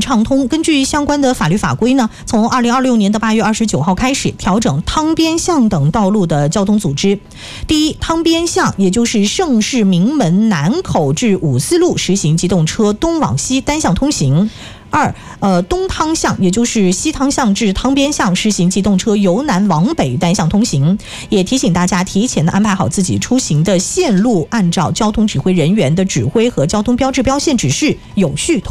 畅通。根据相关的法律法规呢，从2026年的8月29号开始调整汤边巷等道路的交通组织。第一，汤边巷也就是盛世名门南口至五四路实行机动车东往西单向通行。二，东汤巷也就是西汤巷至汤边巷实行机动车由南往北单向通行。也提醒大家提前的安排好自己出行的线路，按照交通指挥人员的指挥和交通标志标线指示有序